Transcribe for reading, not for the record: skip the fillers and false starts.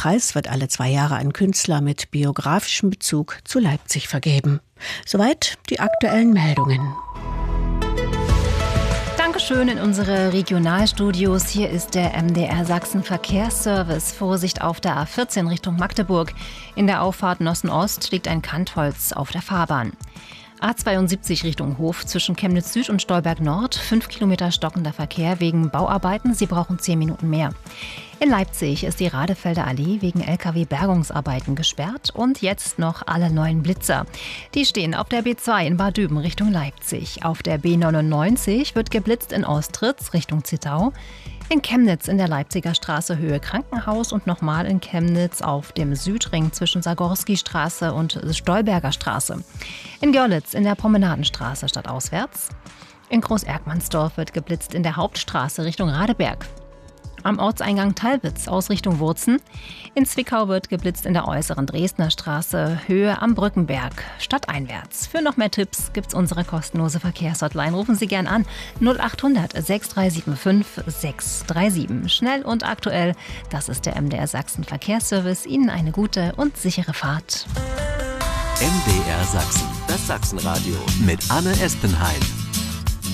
Preis wird alle 2 Jahre an Künstler mit biografischem Bezug zu Leipzig vergeben. Soweit die aktuellen Meldungen. Dankeschön in unsere Regionalstudios. Hier ist der MDR Sachsen Verkehrsservice. Vorsicht auf der A14 Richtung Magdeburg. In der Auffahrt Nossen-Ost liegt ein Kantholz auf der Fahrbahn. A72 Richtung Hof zwischen Chemnitz Süd und Stolberg Nord. 5 Kilometer stockender Verkehr wegen Bauarbeiten. Sie brauchen 10 Minuten mehr. In Leipzig ist die Radefelder Allee wegen Lkw-Bergungsarbeiten gesperrt. Und jetzt noch alle neuen Blitzer. Die stehen auf der B2 in Bad Düben Richtung Leipzig. Auf der B99 wird geblitzt in Ostritz Richtung Zittau. In Chemnitz in der Leipziger Straße Höhe Krankenhaus und nochmal in Chemnitz auf dem Südring zwischen Sagorski-Straße und Stolberger Straße. In Görlitz in der Promenadenstraße stadtauswärts. In Groß-Erkmannsdorf wird geblitzt in der Hauptstraße Richtung Radeberg. Am Ortseingang Talwitz aus Richtung Wurzen. In Zwickau wird geblitzt in der äußeren Dresdner Straße, Höhe am Brückenberg, stadteinwärts. Für noch mehr Tipps gibt's unsere kostenlose Verkehrshotline. Rufen Sie gern an 0800 6375 637. Schnell und aktuell, das ist der MDR Sachsen Verkehrsservice. Ihnen eine gute und sichere Fahrt. MDR Sachsen, das Sachsenradio mit Anne Espenheim.